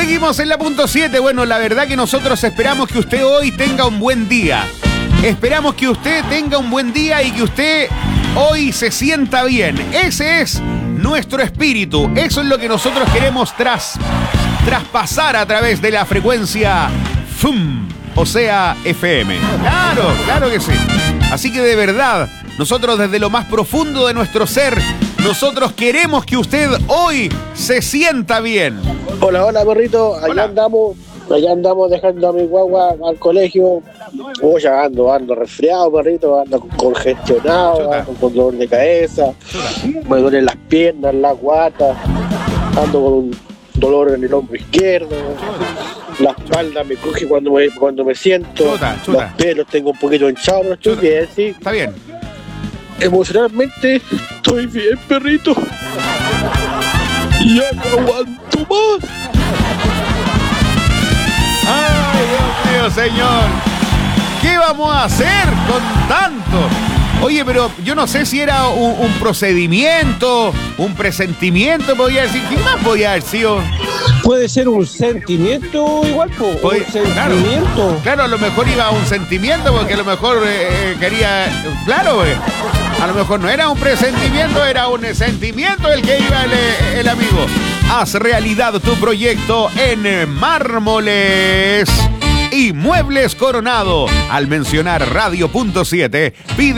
Seguimos en la punto 7. Bueno, la verdad que nosotros esperamos que usted hoy tenga un buen día. Esperamos que usted tenga un buen día y que usted hoy se sienta bien. Ese es nuestro espíritu. Eso es lo que nosotros queremos traspasar a través de la frecuencia FUM, o sea, FM. Claro que sí. Así que de verdad, nosotros desde lo más profundo de nuestro ser, nosotros queremos que usted hoy se sienta bien. Hola, perrito. Allá andamos dejando a mi guagua al colegio. Ya ando resfriado, perrito. Ando congestionado, ando con dolor de cabeza. Me duelen las piernas, la guata. Ando con un dolor en el hombro izquierdo. La espalda me cruje cuando me siento. Los pelos tengo un poquito hinchados, pero estoy bien, sí. Está bien. Emocionalmente estoy bien, perrito. Ya no aguanto más. ¡Ay, Dios mío, señor! ¿Qué vamos a hacer con tanto? Oye, pero yo no sé si era un procedimiento, un presentimiento, podía decir. ¿Qué más podía haber sido? Puede ser un sentimiento igual, un sentimiento. Claro, a lo mejor iba a un sentimiento, porque a lo mejor quería. Claro, a lo mejor no era un presentimiento, era un sentimiento el que iba el amigo. Haz realidad tu proyecto en Mármoles y Muebles Coronado. Al mencionar Radio.7, pide